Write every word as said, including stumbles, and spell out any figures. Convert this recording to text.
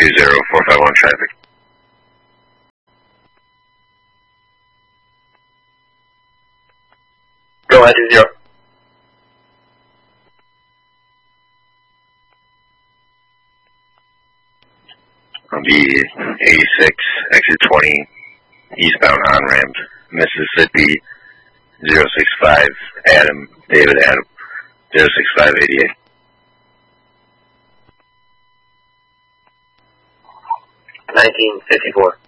two zero four five one traffic. Go ahead, two zero. On the eighty-six, exit twenty, eastbound on-ramp, Mississippi, zero six five, Adam, David Adam, zero six five eighty-eight. nineteen fifty-four.